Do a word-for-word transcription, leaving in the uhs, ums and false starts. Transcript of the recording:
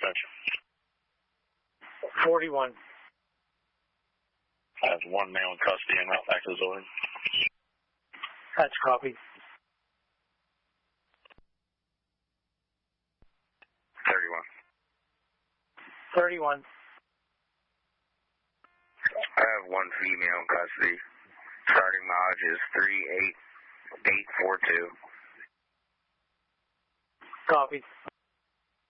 dispatch. forty-one. I have one male in custody and route back to the Zorn. That's copy. thirty-one. thirty-one. I have one female in custody. Starting mileage is three eight eight four two. Copy.